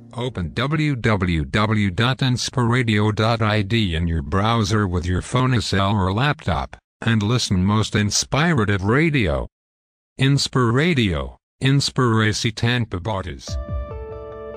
Open www.inspiradio.id in your browser with your phone cell or laptop, and listen most inspirative radio. Inspiradio, Inspiracy Tanpa Botas.